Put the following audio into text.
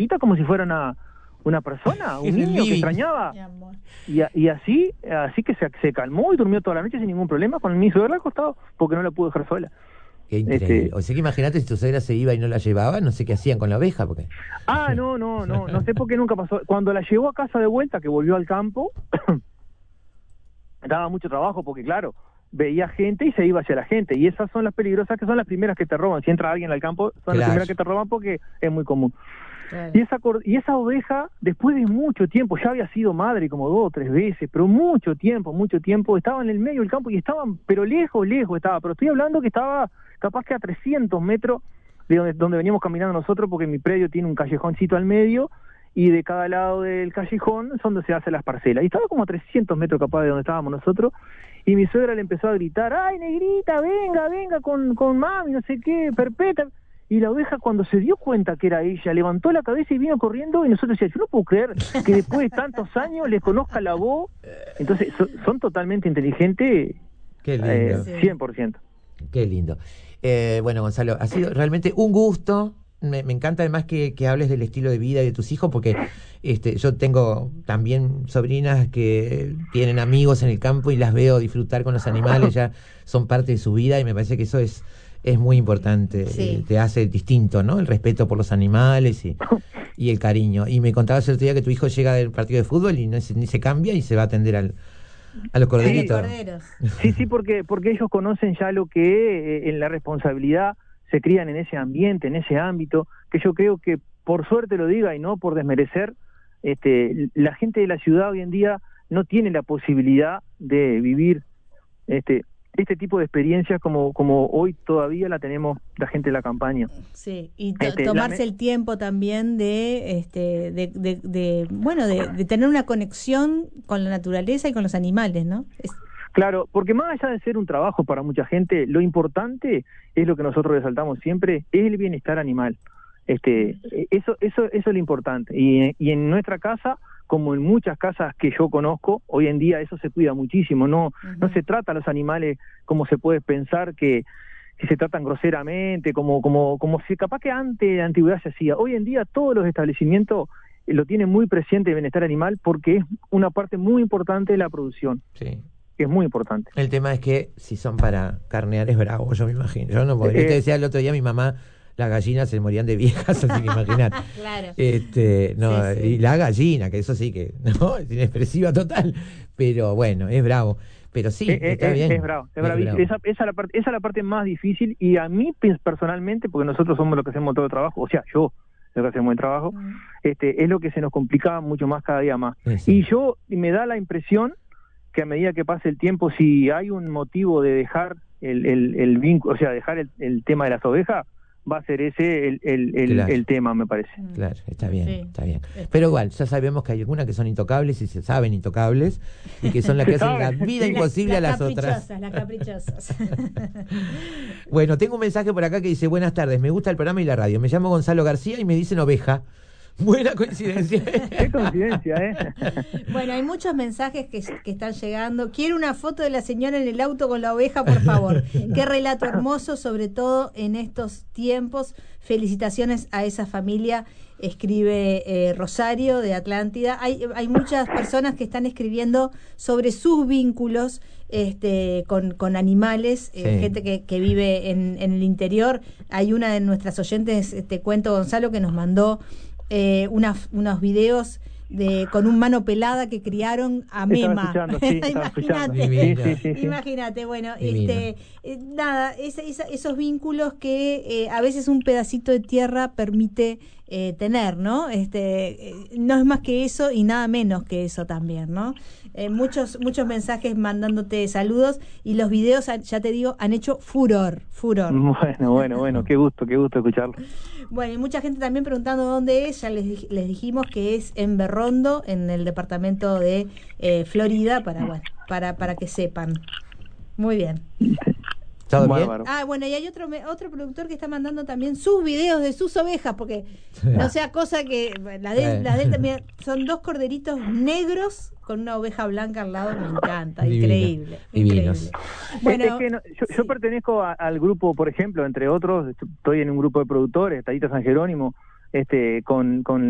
chiquitita como si fuera una persona, un niño que extrañaba. Y así que se calmó y durmió toda la noche sin ningún problema con mi suegra al costado, porque no la pudo dejar sola. Qué increíble. O sea que imagínate si tu suegra se iba y no la llevaba, no sé qué hacían con la oveja, porque... No sé por qué nunca pasó. Cuando la llevó a casa de vuelta, que volvió al campo, daba mucho trabajo, porque claro, veía gente y se iba hacia la gente, y esas son las peligrosas, que son las primeras que te roban. Si entra alguien al campo, son las primeras que te roban, porque es muy común. Claro. Y esa oveja, después de mucho tiempo, ya había sido madre como 2 o 3 veces, pero mucho tiempo, estaba en el medio del campo y estaban, pero lejos estaba, pero estoy hablando que estaba capaz que a 300 metros de donde veníamos caminando nosotros, porque mi predio tiene un callejoncito al medio, y de cada lado del callejón son donde se hacen las parcelas, y estaba como a 300 metros capaz de donde estábamos nosotros, y mi suegra le empezó a gritar: ¡ay, negrita, venga con mami, no sé qué, Perpeta! Y la oveja, cuando se dio cuenta que era ella, levantó la cabeza y vino corriendo, y nosotros decíamos: yo no puedo creer que después de tantos años les conozca la voz. Entonces son totalmente inteligentes. Qué lindo. 100%. Qué lindo. Bueno, Gonzalo, ha sido realmente un gusto. Me encanta además que hables del estilo de vida de tus hijos, porque yo tengo también sobrinas que tienen amigos en el campo y las veo disfrutar con los animales, ya son parte de su vida, y me parece que eso es muy importante. Sí. Te hace distinto, ¿no? El respeto por los animales y el cariño. Y me contabas el otro día que tu hijo llega del partido de fútbol y ni se cambia y se va a atender a los corderitos. Sí, porque ellos conocen ya lo que en la responsabilidad se crían en ese ambiente, en ese ámbito, que yo creo que, por suerte lo diga y no por desmerecer, la gente de la ciudad hoy en día no tiene la posibilidad de vivir este tipo de experiencias como hoy todavía la tenemos la gente de la campaña. Sí, y tomarse el tiempo también de tener una conexión con la naturaleza y con los animales, ¿no? Claro, porque más allá de ser un trabajo para mucha gente, lo importante es lo que nosotros resaltamos siempre, es el bienestar animal. Eso es lo importante. Y en nuestra casa, como en muchas casas que yo conozco, hoy en día eso se cuida muchísimo. No se trata a los animales como se puede pensar que se tratan groseramente, como si capaz que antes de antigüedad se hacía. Hoy en día todos los establecimientos lo tienen muy presente el bienestar animal, porque es una parte muy importante de la producción. Sí. Es muy importante. El tema es que si son para carnear es bravo, yo me imagino. Yo no podría. Te decía el otro día, mi mamá, las gallinas se morían de viejas, así que imagínate. Claro. Sí. Y la gallina, que eso sí que no es inexpresiva total, pero bueno, es bravo. Pero sí, está bien. Es bravo. Esa es la parte más difícil, y a mí personalmente, porque nosotros somos los que hacemos todo el trabajo, o sea, yo lo que hacemos el trabajo, es lo que se nos complica mucho más cada día más. Sí. Y me da la impresión que a medida que pase el tiempo, si hay un motivo de dejar el vínculo, o sea, dejar el tema de las ovejas, va a ser ese el tema, me parece. Claro, está bien, está bien. Pero igual, ya sabemos que hay algunas que son intocables y se saben intocables, y que son las que hacen la vida imposible a las otras. Las caprichosas. Bueno, tengo un mensaje por acá que dice: buenas tardes, me gusta el programa y la radio. Me llamo Gonzalo García y me dicen oveja. Buena coincidencia. Qué coincidencia, Bueno, hay muchos mensajes que están llegando. Quiero una foto de la señora en el auto con la oveja, por favor. Qué relato hermoso, sobre todo en estos tiempos. Felicitaciones a esa familia, escribe Rosario de Atlántida. Hay muchas personas que están escribiendo sobre sus vínculos con animales, gente que vive en el interior. Hay una de nuestras oyentes, te cuento, Gonzalo, que nos mandó unos videos con un mano pelada que criaron a Mema. Imagínate, bueno, nada, esos vínculos que a veces un pedacito de tierra permite tener, ¿no? No es más que eso y nada menos que eso también, ¿no? Muchos mensajes mandándote saludos, y los videos, ya te digo, han hecho furor. Bueno, qué gusto escucharlo. Bueno, y mucha gente también preguntando dónde es. Ya les dijimos que es en Berrondo, en el departamento de Florida, para que sepan. Muy bien. ¿Todo bien? Bueno, y hay otro productor que está mandando también sus videos de sus ovejas, porque no sea cosa que la de él también son 2 corderitos negros con una oveja blanca al lado. Me encanta, increíble. Bueno, es que yo pertenezco al grupo, por ejemplo, entre otros, estoy en un grupo de productores, Tadita San Jerónimo, con